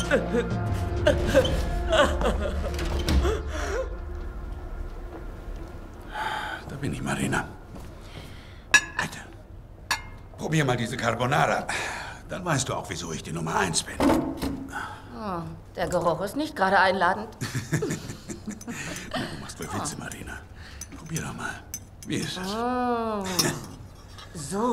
Da bin ich, Marina. Bitte. Probier mal diese Carbonara. Dann weißt du auch, wieso ich die Nummer 1 bin. Oh, der Geruch ist nicht gerade einladend. Na, du machst wohl Witze, Marina. Probier doch mal. Wie ist es? Oh, so